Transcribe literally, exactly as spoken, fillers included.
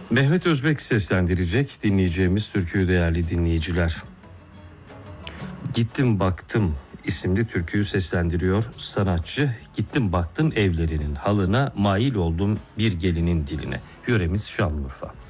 Mehmet Özbek seslendirecek dinleyeceğimiz türküyü değerli dinleyiciler. Gittim Baktım isimli türküyü seslendiriyor sanatçı. Gittim baktım evlerinin halına, mail oldum bir gelinin diline. Yöremiz Şanlıurfa.